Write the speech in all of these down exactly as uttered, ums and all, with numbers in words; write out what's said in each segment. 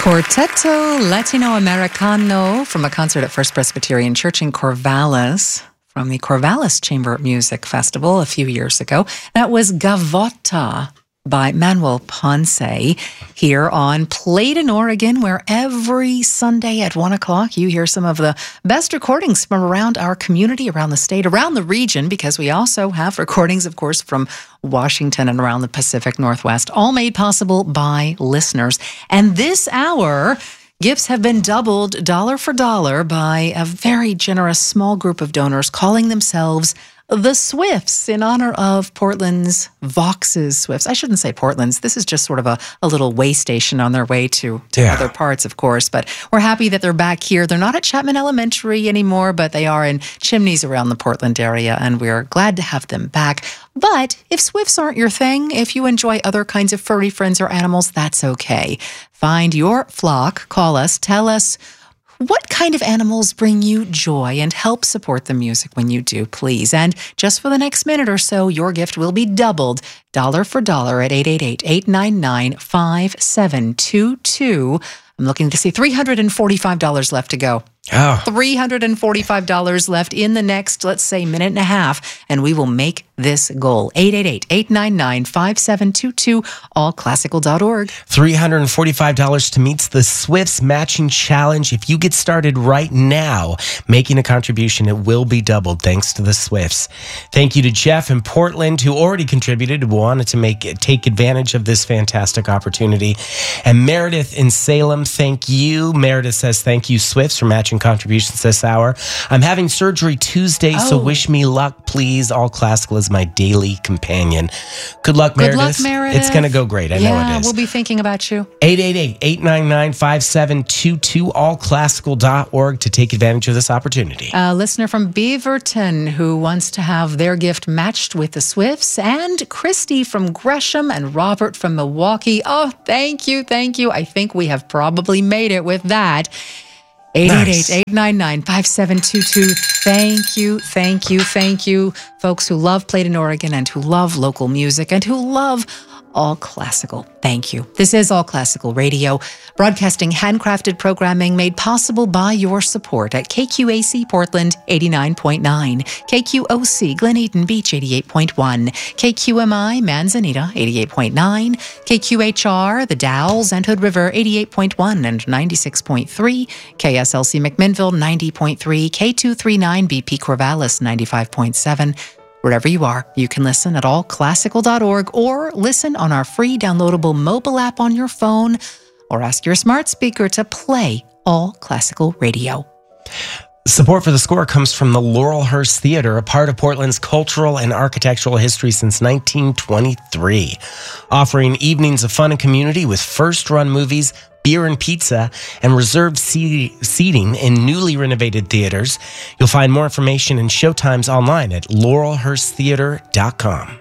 Quarteto Latino Americano from a concert at First Presbyterian Church in Corvallis from the Corvallis Chamber Music Festival a few years ago. That was Gavota by Manuel Ponce here on Played in Oregon, where every Sunday at one o'clock you hear some of the best recordings from around our community, around the state, around the region, because we also have recordings, of course, from Washington and around the Pacific Northwest, all made possible by listeners. And this hour, gifts have been doubled dollar for dollar by a very generous small group of donors calling themselves the Swifts, in honor of Portland's Vox's Swifts. I shouldn't say Portland's. This is just sort of a, a little way station on their way to, to yeah. other parts, of course. But we're happy that they're back here. They're not at Chapman Elementary anymore, but they are in chimneys around the Portland area, and we're glad to have them back. But if Swifts aren't your thing, if you enjoy other kinds of furry friends or animals, that's okay. Find your flock, call us, tell us what kind of animals bring you joy, and help support the music when you do, please. And just for the next minute or so, your gift will be doubled dollar for dollar at eight eight eight, eight nine nine, five seven two two. I'm looking to see three hundred forty-five dollars left to go. Oh. three hundred forty-five dollars left in the next, let's say, minute and a half, and we will make this goal. eight eight eight, eight nine nine, five seven two two, all classical dot org. three hundred forty-five dollars to meet the Swifts Matching Challenge. If you get started right now making a contribution, it will be doubled thanks to the Swifts. Thank you to Jeff in Portland, who already contributed, who wanted to make take advantage of this fantastic opportunity. And Meredith in Salem, thank you. Meredith says, thank you, Swifts, for matching contributions this hour. I'm having surgery Tuesday, oh. so wish me luck, please. All classical is my daily companion. Good luck, Meredith. Good luck, Meredith. It's going to go great. I yeah, know it is. We'll be thinking about you. eight eight eight, eight nine nine, five seven two two, all classical dot org to take advantage of this opportunity. A listener from Beaverton who wants to have their gift matched with the Swifts, and Christy from Gresham, and Robert from Milwaukee. Oh, thank you, thank you. I think we have probably made it with that. eight eight eight, eight nine nine, five seven two two. Thank you, thank you, thank you, folks who love Played in Oregon and who love local music and who love All Classical. Thank you. This is All Classical Radio, broadcasting handcrafted programming made possible by your support at K Q A C Portland eighty-nine point nine, K Q O C Glen Eden Beach eighty-eight point one, K Q M I Manzanita eighty-eight point nine, K Q H R The Dalles and Hood River eighty-eight point one and ninety-six point three, K S L C McMinnville ninety point three, K two thirty-nine B P Corvallis ninety-five point seven. Wherever you are, you can listen at all classical dot org or listen on our free downloadable mobile app on your phone, or ask your smart speaker to play All Classical Radio. Support for the score comes from the Laurelhurst Theater, a part of Portland's cultural and architectural history since nineteen twenty-three. Offering evenings of fun and community with first-run movies, beer and pizza, and reserved seating in newly renovated theaters. You'll find more information and showtimes online at laurelhurst theater dot com.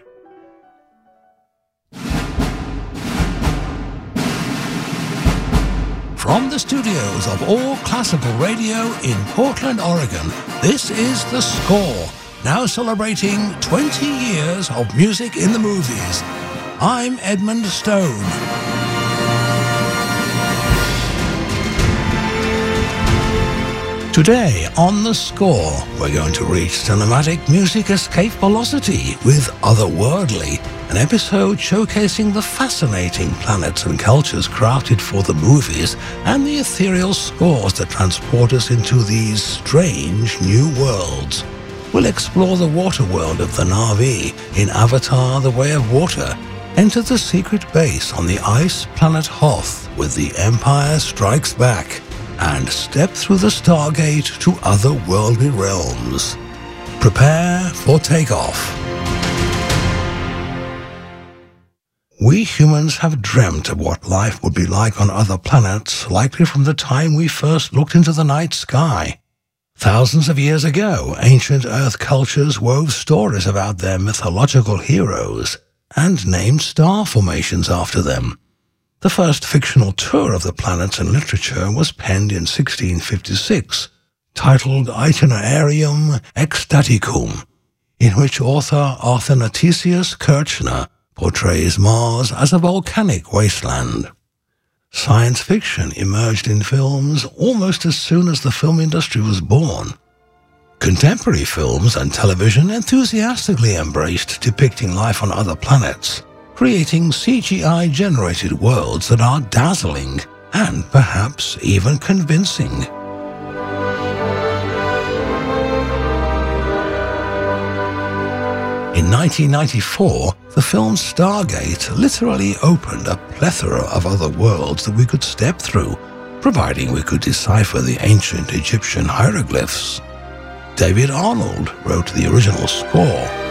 From the studios of All Classical Radio in Portland, Oregon, this is The Score, now celebrating twenty years of music in the movies. I'm Edmund Stone. Today on The Score, we're going to reach cinematic music escape velocity with Otherworldly, an episode showcasing the fascinating planets and cultures crafted for the movies and the ethereal scores that transport us into these strange new worlds. We'll explore the water world of the Na'vi in Avatar: The Way of Water, enter the secret base on the ice planet Hoth with The Empire Strikes Back, and step through the Stargate to otherworldly realms. Prepare for takeoff. We humans have dreamt of what life would be like on other planets, likely from the time we first looked into the night sky. Thousands of years ago, ancient Earth cultures wove stories about their mythological heroes and named star formations after them. The first fictional tour of the planets in literature was penned in sixteen fifty-six, titled Itinerarium Ecstaticum, in which author Athanasius Kirchner portrays Mars as a volcanic wasteland. Science fiction emerged in films almost as soon as the film industry was born. Contemporary films and television enthusiastically embraced depicting life on other planets, creating C G I-generated worlds that are dazzling and perhaps even convincing. In nineteen ninety-four, the film Stargate literally opened a plethora of other worlds that we could step through, providing we could decipher the ancient Egyptian hieroglyphs. David Arnold wrote the original score.